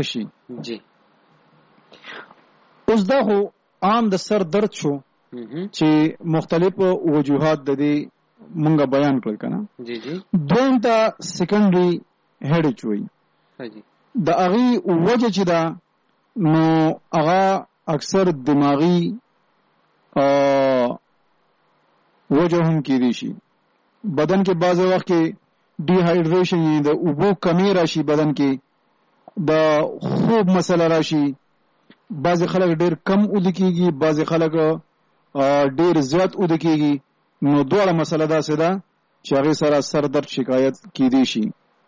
خشي. جی اوس دا خو عام د سر درد شو چې مختلف وجوهات د دې مونږه بیان کړل کنه. جی جی دویم ته سیکنډري هیډیچ وایي. جی د هغې وجه چې ده نو هغه اکثر دماغي وجه هم کېدی شي. بدن کې بعض وخت کې ډي هایډریشن یعنی د اوبو کمی راشي، بدن کې د خوب مسله راشي. بعض خلک ډېر کم اوده کېږي، بعض خلک ډېر زیات اوده کېږي. نو دواړه مسله داسې ده چې هغې سره سر درد شکایت کېدی شي.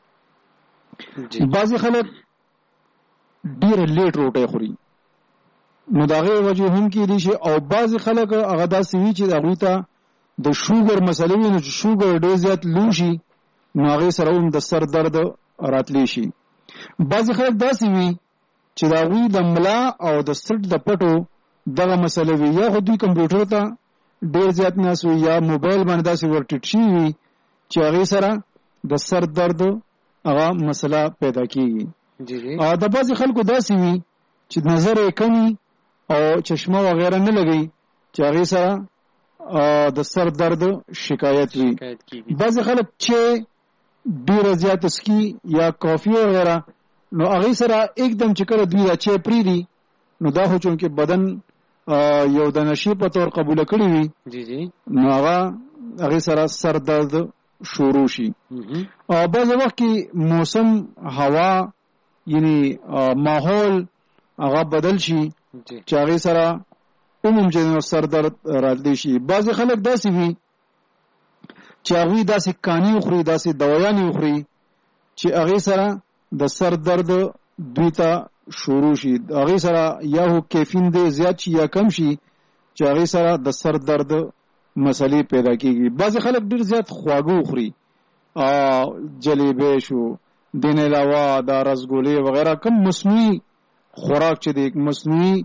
بعض خلک ډېر لیټ روټۍ خوري، نو د هغې وجې هم کېدی شي. او بعض خلک هغه داسې وي چې هغوی ته د شوګر مسله وي، نو چې شوګر ډېر زیات لو شي نو هغې سره هم د سر درد راتلی شي. بعض خلک داسې وي چې د هغوی د ملا او د سټ د پټو دغه مسله وي، یا خو دوی کمپیوټر ته ډېر زیات ناست وي یا موبایل باندې داسې ورټیټ شوي وي چې هغې سره د سر درد هغه مسله پیدا کېږي. د بعضې خلکو داسې وي چې نظر یې کم وي او چشمه وغیره نه لګوي چې هغې سره د سر درد شکایت وي. بعضې خلک چې ډېره زیاته سکي یا کافي وغیره، نو هغې سره एकदम چې کله دوی دا چای پرېږدي نو دا خو چونکې بدن یو د نشې په طور قبوله کړي وي، نو هغې سره سر درد شروع شي. بعضې وخت کې موسم هوا یعنی ماحول هغه بدل شي چې هغې سره عموم چې سر درد راتلی شي. بعضې خلک داسې وي چې هغوی داسې کاني وخوري، داسې دوایانې وخوري چې هغې سره د سر درد دوی ته شروع شي. هغې سره یا هو کیفین دی زیات شي یا کم شي چې هغې سره د سر درد مسلې پیدا کېږي. بعضې خلک ډېر زیات خواږه وخوري، جلیبی شو، دین علاوه دا رسګولې وغیره کم مصنوعي خوراک چې دی، مصنوعي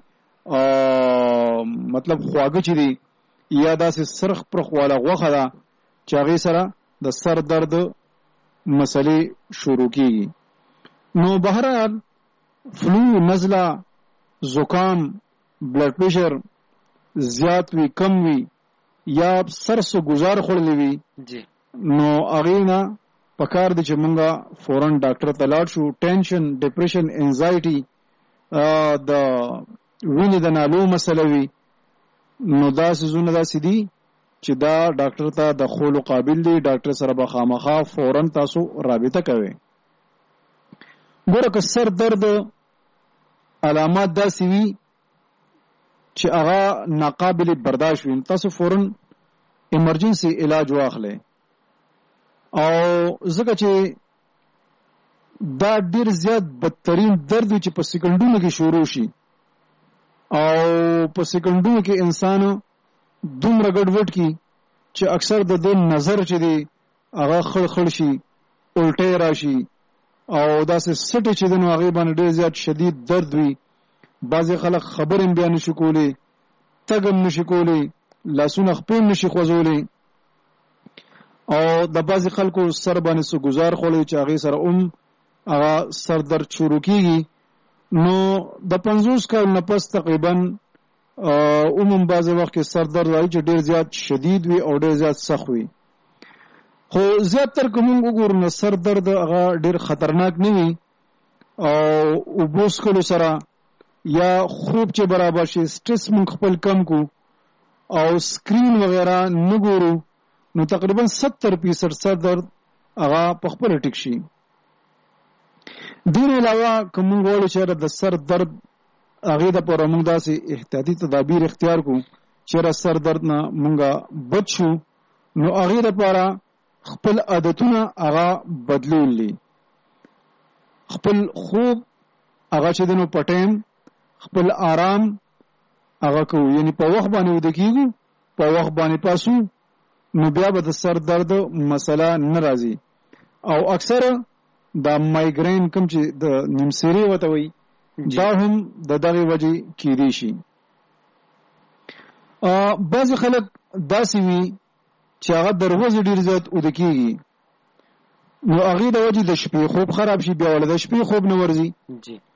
مطلب خواږه چې دی، یا داسې سرخ پرخ والا غوښه ده چې هغې سره د سر درد مسلې شروع کېږي. نو بهرحال فلو، نزله، زکام، بلډ پریشر زیات وي کم وي یا سر سو گزار خوړلی وي، نو هغې نه پکار دی چې مونږه فوراً ډاکټر ته لاړ شو. ټینشن، ډپریشن، انزایټي، د وینې د نالو مسله وي، نو دا څیزونه داسې دي چې دا ډاکټر ته د خولو قابل دي. ډاکټر سره به خامخا فوراً تاسو رابطه کوئ. ګوره که سر درد علامات داسې وي چې هغه ناقابل برداشت وي، تاسو فوراً ایمرجنسي علاج واخلئ. او ځکه چې دا ډېر زیات بدترین درد وي چې په سکندونو کې شروع شي، او په سکندونو کې انسان دومره ګډوډ کی چې اکثر د دې نظر چې دی هغه خړ خړ شي، الټۍ راشي، او داسې سټې چې دی نو هغې باندې ډېر زیات شدید درد وي. بعضې خلک خبرې هم بیا نشي کولی، تګ هم نشي کولی، لاسونه خپې هم نشي خوځولی، او د بعضې خلکو سر باندې څه ګزار خوړی چې هغې سره هم هغه سر درد شروع کېږي. نو د 50 کال نه پس تقریبا عموم بعضې وخت کې سر درد راځي چې ډېر زیات شدید وي او ډېر زیات سخت وي. خو زیاتر که موږ وګورو نو سر درد هغه ډېر خطرناک نه وي، او اوبو څښلو سره یا خوب چې برابر شي، سټرس موږ خپل کم کو او سکرین وغیره نه ګورو، نو تقریبا 70% سر درد هغه په خپله ټیک شي. دین علاوه که موږ غواړو چې د سر درد هغې دپاره موږ داسې احتیاطي تدابیر اختیار کړو چې سر درد نه موږ بچ شو، نو هغې دپاره خپل عادتونه هغه بدلول دي. خپل خوب هغه چې دی نو په ټایم، خپل آرام هغه کوو، یعنی په وخت باندې ویده کېږو، په وخت باندې پاسو، نو بیا به د سر درد مسله نه راځي. او اکثره دا مایګرین کوم چې د نیمسیرې ورته وایي دا هم د دغې وجې کېدی شي. بعضې خلک داسې وي چې هغه د ورځې ډېر زیات اوده کېږي، نو هغې د وجې د شپې خوب خراب شي، بیا وله د شپې خوب نه ورځي،